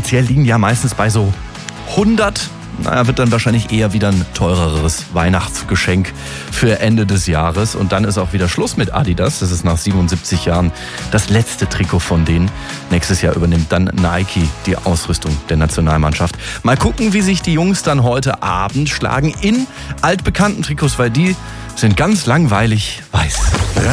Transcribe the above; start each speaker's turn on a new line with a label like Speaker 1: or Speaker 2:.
Speaker 1: offiziell liegen ja meistens bei so 100. Wird dann wahrscheinlich eher wieder ein teureres Weihnachtsgeschenk für Ende des Jahres. Und dann ist auch wieder Schluss mit Adidas. Das ist nach 77 Jahren das letzte Trikot von denen. Nächstes Jahr übernimmt dann Nike die Ausrüstung der Nationalmannschaft. Mal gucken, wie sich die Jungs dann heute Abend schlagen in altbekannten Trikots, weil die sind ganz langweilig weiß.